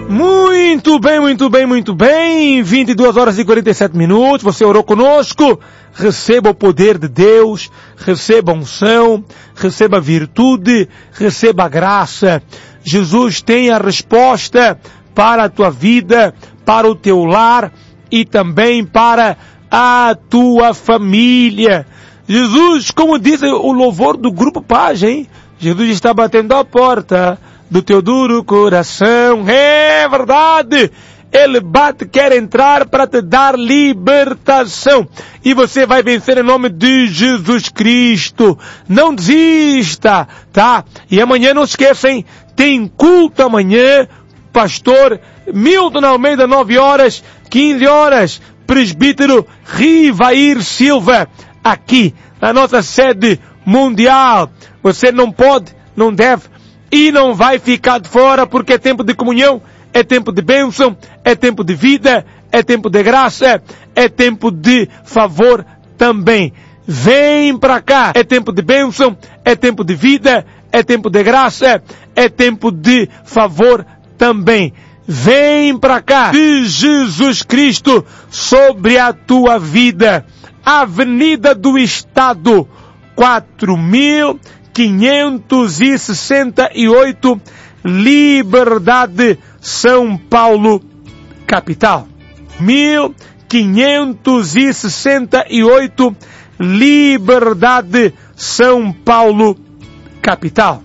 Muito bem, muito bem, muito bem. 22 horas e 47 minutos. Você orou conosco. Receba o poder de Deus. Receba a unção. Receba a virtude. Receba a graça. Jesus tem a resposta para a tua vida, para o teu lar e também para a tua família. Jesus, como diz o louvor do Grupo Paz, hein? Jesus está batendo a porta do teu duro coração. É verdade. Ele bate, quer entrar para te dar libertação. E você vai vencer em nome de Jesus Cristo. Não desista, tá? E amanhã não esquecem, tem culto amanhã. Pastor Milton Almeida, 9 horas, 15 horas. Presbítero Rivair Silva, aqui na nossa sede mundial. Você não pode, não deve e não vai ficar de fora, porque é tempo de comunhão, é tempo de bênção, é tempo de vida, é tempo de graça, é tempo de favor também. Vem para cá, é tempo de bênção, é tempo de vida, é tempo de graça, é tempo de favor também. Vem para cá, de Jesus Cristo sobre a tua vida. Avenida do Estado, 4.568, Liberdade, São Paulo, capital. 1568, Liberdade, São Paulo, capital.